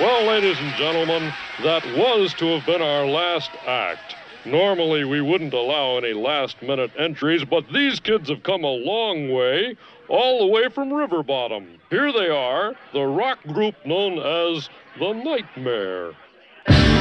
Well, ladies and gentlemen, that was to have been our last act. Normally, we wouldn't allow any last-minute entries, but these kids have come a long way, all the way from River Bottom. Here they are, the rock group known as The Nightmare.